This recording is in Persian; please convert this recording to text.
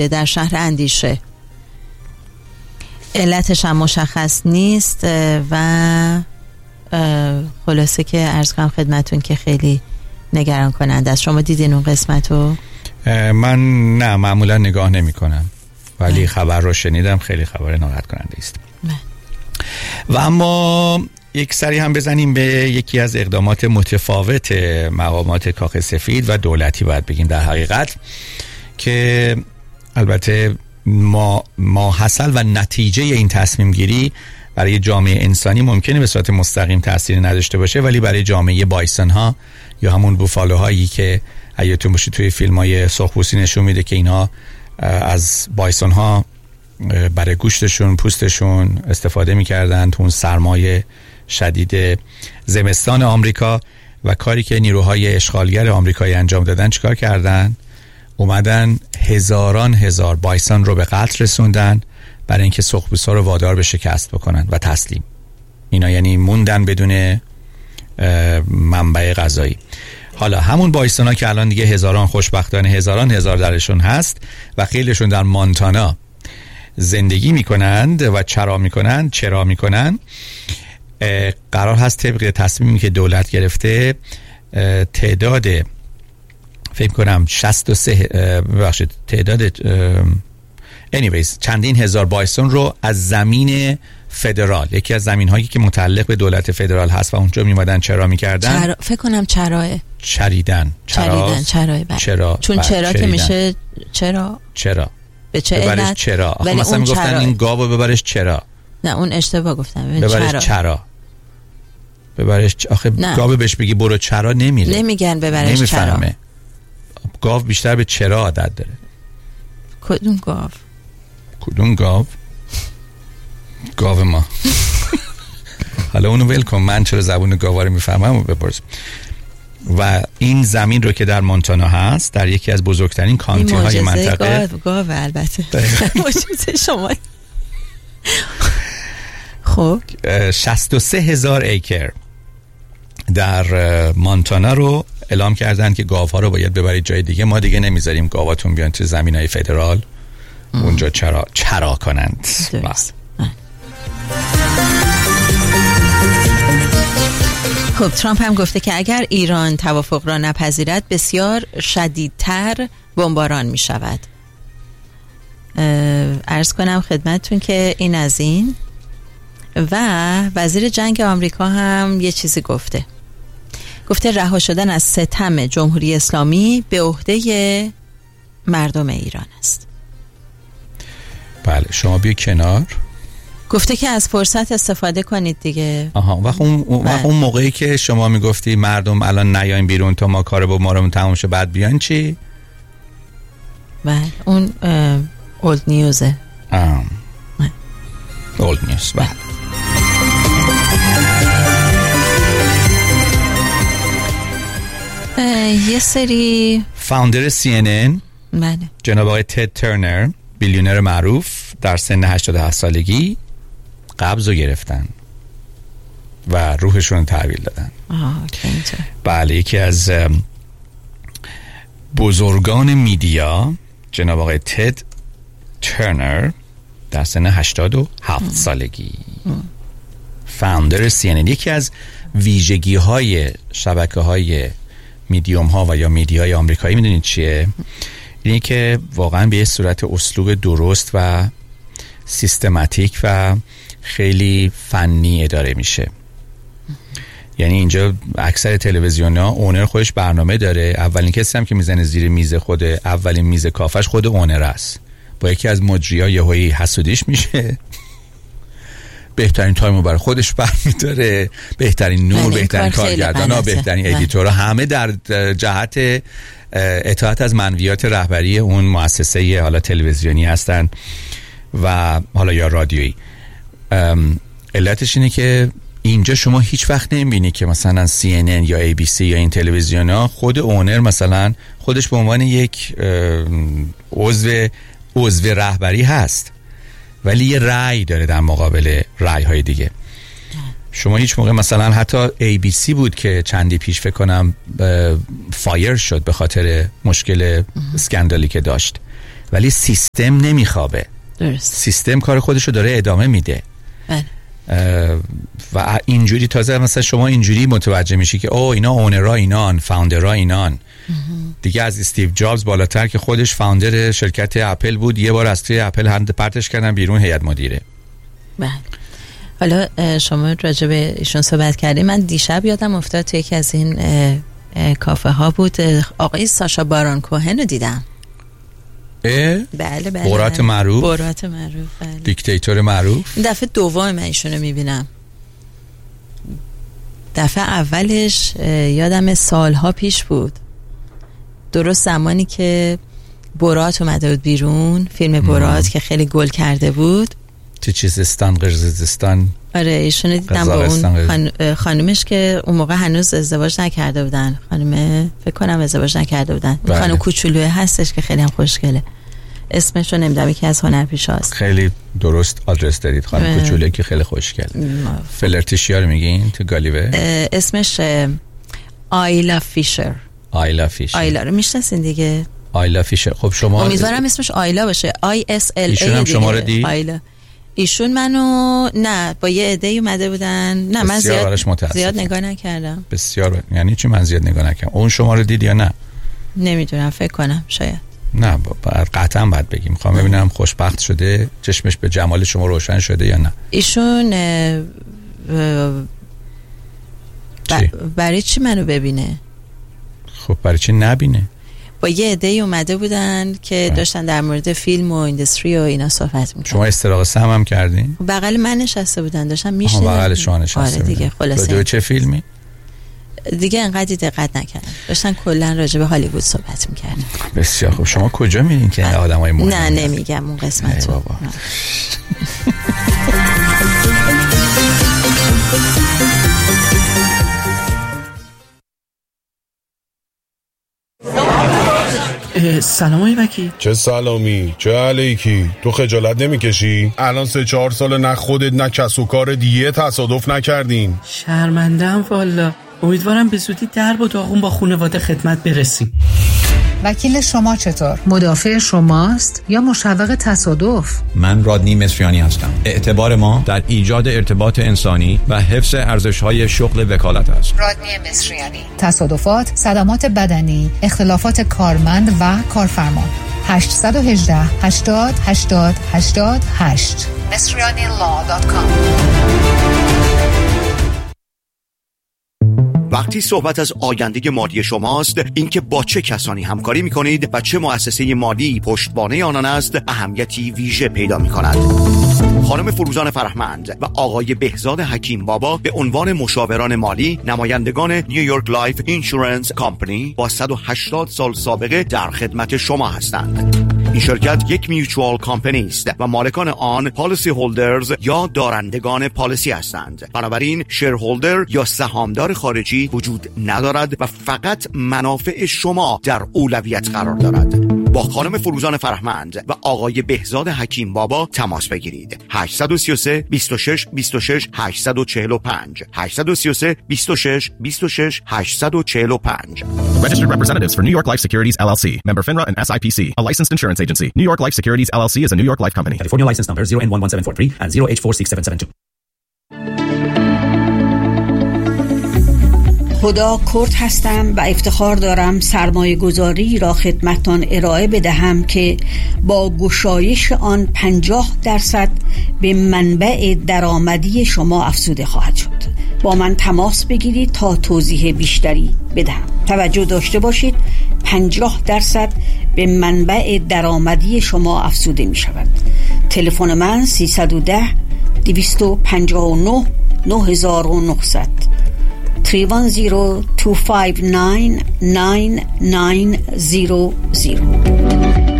بوده در شهر اندیشه. علتش هم مشخص نیست و خلاصه که عرض کنم خدمتون که خیلی نگران کننده است. شما دیدین اون قسمتو؟ من نه، معمولا نگاه نمی کنم، ولی خبر رو شنیدم، خیلی خبر ناراحت کننده است. و اما یک سری هم بزنیم به یکی از اقدامات متفاوت مقامات کاخ سفید و دولتی باید بگیم در حقیقت، که البته ما حاصل و نتیجه این تصمیم گیری برای جامعه انسانی ممکنه به صورت مستقیم تأثیر نداشته باشه، ولی برای جامعه بایسون ها یا همون بوفالوهایی که یادتون باشه توی فیلم های سرخپوستی نشون میده که اینا از بایسون ها برای گوشتشون، پوستشون استفاده میکردن تو اون سرمای شدید زمستان آمریکا، و کاری که نیروهای اشغالگر آمریکایی انجام دادن چیکار کردن؟ اومدن هزاران هزار بایسون رو به قتل رسوندن برای اینکه سرخپوستا رو وادار به شکست بکنن و تسلیم. اینا یعنی موندن بدون منبع غذایی. حالا همون بایسون ها که الان دیگه هزاران، خوشبختانه هزار درشون هست و خیلیشون در مونتانا زندگی میکنند و چرا میکنن، قرار هست طبق تصمیمی که دولت گرفته تعداد فکر کنم 63 تعداد چندین هزار بایسون رو از زمین فدرال، یکی از زمین هایی که متعلق به دولت فدرال هست و اونجا میمادن چرا میکردن؟ فکر کنم چراه چریدن چرا چون چرا که میشه چرا به چه علت؟ چرا مثلا میگفتن این گاو ببرش چرا. نه اون اشتباه گفتم. ببرش چرا آخه گاو بهش بگی برو چرا نمیره، نمیگن ببرش چرا. گاو بیشتر به چرا عادت داره. کدوم گاو؟ گاو ما. حالا اونو ول کن، من چرا زبون گاوا رو میفهمم و بپرس. و این زمین رو که در مونتانا هست، در یکی از بزرگترین کانتی های منطقه، گاو البته معجزه شما. خب 63,000 ایکر در مونتانا رو اعلام کردن که گاوها رو باید ببرید جای دیگه، ما دیگه نمیذاریم گاواتون بیان تو زمینای فدرال اونجا چرا کنند. خب ترامپ هم گفته که اگر ایران توافق را نپذیرد بسیار شدیدتر بمباران می شود. عرض کنم خدمتتون که این از این. و وزیر جنگ آمریکا هم یه چیزی گفته رها شدن از ستم جمهوری اسلامی به عهده مردم ایران است. بله شما بیا کنار. گفته که از فرصت استفاده کنید دیگه. وقت اون موقعی که شما میگفتی مردم الان نیاین بیرون تا ما کار با ما رو تموم شه بعد بیان چی؟ بله اون اولد نیوزه. اولد نیوز. بله. یه سری فاوندر CNN بله جناب آقای تد ترنر، بیلیونر معروف، در سن 87 سالگی قبض رو گرفتن و روحشون تحویل دادن. بله یکی از بزرگان میدیا جناب آقای تد ترنر در سن 87 سالگی فاوندر CNN. یکی از ویژگی های شبکه های میدیوم ها و یا میدیای آمریکایی میدونید چیه؟ اینه که واقعا به یه صورت اسلوب درست و سیستماتیک و خیلی فنی اداره میشه. یعنی اینجا اکثر تلویزیون ها اونر خودش برنامه داره، اولین کسی هم که میزنه زیر میز اولین میز کافش خود اونر است، با یکی از مجری‌ها یهویی حسودیش میشه، بهترین تایمو برای خودش برمی‌داره، بهترین نور، بهترین کارگردانا، بهترین ادیتورها، همه در جهت اطاعت از منویات رهبری اون مؤسسه حالا تلویزیونی هستن و حالا یا رادیویی. علتش اینه که اینجا شما هیچ وقت نمیبینی که مثلا CNN یا ABC یا این تلویزیونا خود اونر مثلا خودش به عنوان یک عضو رهبری هست ولی یه رأی داره در مقابل رأی های دیگه. شما هیچ موقع مثلا حتی ABC بود که چندی پیش فکر کنم فایر شد به خاطر مشکل اسکندالی که داشت، ولی سیستم نمیخوابه. درست. سیستم کار خودشو داره ادامه میده. بله. و اینجوری تازه مثلا شما اینجوری متوجه میشی که او اینا اونرها اینان، فاوندرها اینان. دیگه از استیو جابز بالاتر که خودش فاوندر شرکت اپل بود، یه بار از توی اپل هند پرتش کردن بیرون هیئت مدیره. بله. حالا شما راجع به ایشون صحبت کردیم، من دیشب یادم افتاد توی یکی از این کافه ها بود، آقای ساشا بارون کوهن رو دیدم. بله. برات معروف. بله. دیکتاتور معروف. این دفعه دوم من ایشونو میبینم. دفعه اولش یادم سالها پیش بود، درست زمانی که برات اومده بود بیرون، فیلم برات که خیلی گل کرده بود. تو چیزستان قرقیزستان. آره ایشونو دیدم با اون خانومش که اون موقع هنوز ازدواج نکرده بودن. خانم فکر کنم ازدواج نکرده بودن. بله. خانم کوچولوه هستش که خیلی هم خوشگله. اسمش رو نمیدونم، یکی از هنرپیشاست. خیلی درست آدرس دادید. خانم کوچولوه که خیلی خوشگل. فلرتیشیا رو میگین تو گالیور؟ اسمش آیلا فیشر. آیلا رو میشناسین دیگه؟ آیلا فیشر. خب شما امیدوارم اسمش آیلا باشه. ISLA. ایشون هم شما رو دید؟ آیلا. ایشون منو نه با یه عده‌ای اومده بودن. نه من زیاد نگاه نکردم. بسیار یعنی چی من زیاد نگاه نکردم؟ اون شما رو دید یا نه؟ نمیدونم، فکر کنم شاید. نه قطعا باید بگیم. میخوام ببینم خوشبخت شده، چشمش به جمال شما روشن شده یا نه. ایشون برای چی منو ببینه؟ خب برای چی نبینه؟ با یه عده‌ای اومده بودن که داشتن در مورد فیلم و اینداستری و اینا صحبت می‌کردن. شما استراق سهم هم کردین؟ بغل من نشسته بودن، داشتم میشنیدم. بغل شما نشسته آره دیگه. خلاصه چه فیلمی؟ دیگه انقدر دقت نکردم، داشتن کلا راجع به هالیوود صحبت می‌کردن. بسیار خوب. شما کجا میرین که آدمای مهم؟ نه نمیگم اون قسمتو. سلام آقای وکیل. چه سلامی چه علیکی؟ تو خجالت نمیکشی؟ الان 3-4 سال نه خودت نه کس و کار دیگه تصادف نکردین. شرمنده‌ام والا. امیدوارم به زودی درب و داغون با خانواده خدمت برسیم. وکیل شما چطور؟ مدافع شماست یا مشوق تصادف؟ من رادنی مصریانی هستم. اعتبار ما در ایجاد ارتباط انسانی و حفظ ارزش‌های شغل وکالت است. رادنی مصریانی. تصادفات، صدمات بدنی، اختلافات کارمند و کارفرما. 818 80 80 88 مصریanilaw.com. وقتی صحبت از آینده مالی شماست، اینکه با چه کسانی همکاری می‌کنید و چه مؤسسه مالی پشتوانه آنان است، اهمیتی ویژه پیدا می‌کند. خانم فروزان فرهمند و آقای بهزاد حکیم بابا به عنوان مشاوران مالی نمایندگان نیویورک لایف اینشورنس کامپانی با 180 سال سابقه در خدمت شما هستند. این شرکت یک میوچوال کامپانی است و مالکان آن پالیسی هولدرز یا دارندگان پالیسی هستند. بنابراین شیرهولدر یا سهامدار خارجی وجود ندارد و فقط منافع شما در اولویت قرار دارد. با خانم فروزان فرهمند و آقای بهزاد حکیم بابا تماس بگیرید. 833 26 26 845 833 26 26 845. Registered representatives for New York Life Securities LLC, member FINRA and SIPC, a licensed insurance agency. New York Life Securities LLC is a New York Life company. California license number 0N11743 and 0H46772. خدا کرد هستم و افتخار دارم سرمایه گذاری را خدمتتان ارائه بدهم که با گشایش آن 50% به منبع درآمدی شما افزوده خواهد شد. با من تماس بگیرید تا توضیح بیشتری بدهم. توجه داشته باشید 50% به منبع درآمدی شما افزوده می شود. تلفن من 310 259 9900 310-259-9900.